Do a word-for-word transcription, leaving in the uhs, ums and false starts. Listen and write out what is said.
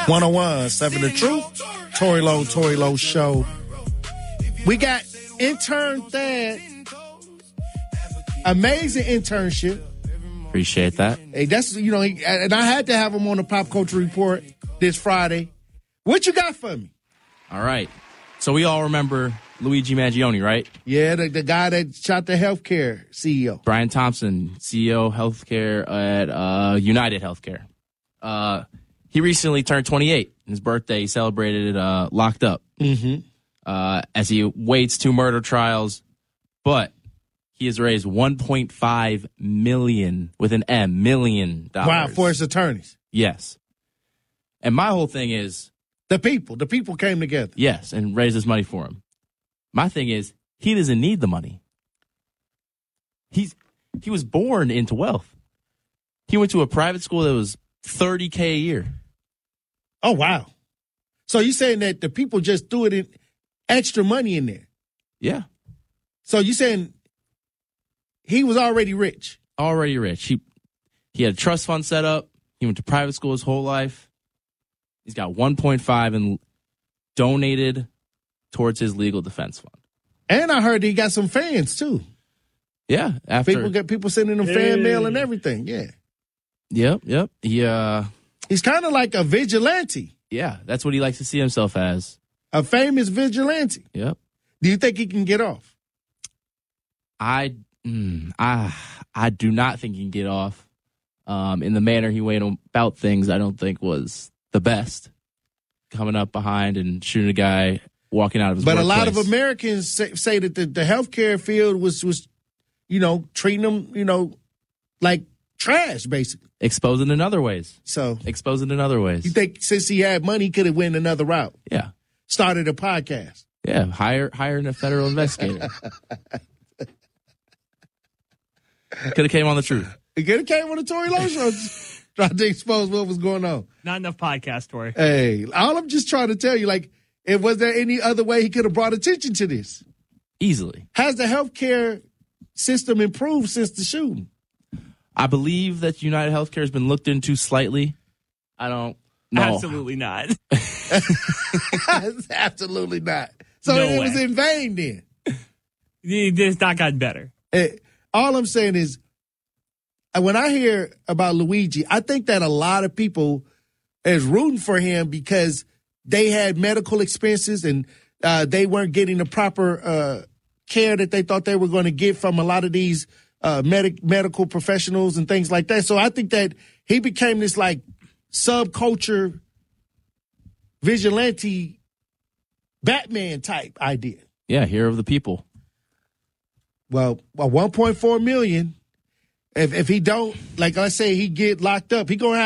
one oh one point seven The Truth. Tory Lowe, Tory Lowe Show. We got intern Thad. Amazing internship. Appreciate that. Hey, that's, you know, and I had to have him on the Pop Culture Report this Friday. What you got for me? All right. So we all remember Luigi Mangione, right? Yeah, the, the guy that shot the healthcare C E O. Brian Thompson, C E O healthcare at uh, United Healthcare. Uh, he recently turned twenty-eight. His birthday, he celebrated uh, locked up Mm-hmm. uh, as he waits two murder trials. But he has raised one point five million with an M, million dollars. Wow, for his attorneys. Yes. And my whole thing is, The people. The people came together. yes, and raise this money for him. My thing is, he doesn't need the money. He's he was born into wealth. He went to a private school that was thirty K a year. Oh, wow. So you're saying that the people just threw it in extra money in there. Yeah. So you're saying he was already rich. Already rich. He he had a trust fund set up. He went to private school his whole life. He's got one point five and donated towards his legal defense fund. And I heard he got some fans, too. Yeah. After People get people sending him fan mail and everything. Yeah. Yep, yep. He uh He's kind of like a vigilante, yeah, that's what he likes to see himself as. a famous vigilante. Yep. Do you think he can get off? I mm, I I do not think he can get off. Um, in the manner he went about things, I don't think was the best. Coming up behind and shooting a guy walking out of his But workplace. a lot of Americans say, say that the, the healthcare field was, was, you know, treating them, you know, like trash, basically. Exposing in other ways. So Exposing in other ways. you think since he had money, he could have went another route? Yeah. Started a podcast. Yeah. Hire hiring a federal investigator. Could have came on the truth. He could have came on the Tory Lowe Show, trying to expose what was going on. Not enough podcast, Tory. Hey, all I'm just trying to tell you, like, if was there any other way he could have brought attention to this? Easily. Has the healthcare system improved since the shooting? I believe that United Healthcare has been looked into slightly. I don't know. Absolutely not. Absolutely not. So No it way. was in vain then. It's not gotten better. Eh, all I'm saying is, uh, when I hear about Luigi, I think that a lot of people is rooting for him because they had medical expenses and uh, they weren't getting the proper uh, care that they thought they were going to get from a lot of these uh, medic medical professionals and things like that. So I think that he became this like subculture vigilante Batman type idea. Yeah, hero of the people. Well, well, one point four million. If if he don't, like I say, he get locked up, he gonna have